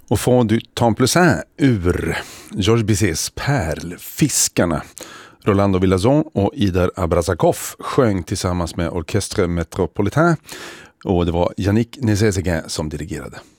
Och Fond du Temple-Saint ur Georges Bizets Pärlfiskarna. Rolando Villazon och Idar Abrazakov sjöng tillsammans med Orchestre Metropolitain och det var Yannick Nézet-Séguin som dirigerade.